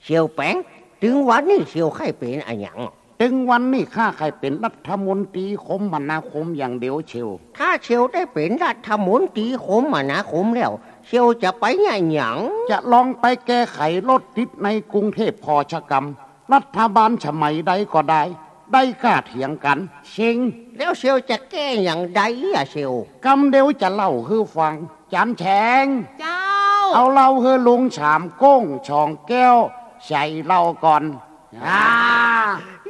เชียวแป้งถึงวันนี้เชียวใครเป็นอะไรอย่างถึงวันนี้ข้าใครเป็นรัฐมนตรีคมนาคมอย่างเดียวเชียวถ้าเชียวได้เป็นรัฐมนตรีคมนาคมแล้วเชียวจะไปอย่างจะลองไปแก้ไขรถติดในกรุงเทพพอชกรรมรัฐบาลสมัยใดก็ได้กล้าเถียงกันเชงแล้วเชียวจะแก้อย่างใดเชียวกำเดียวจะเล่าคือฟังจานแฉงเจ้าเอาเล่าคือลุงฉามก้งช่องแก้วใส่เล่าก่อน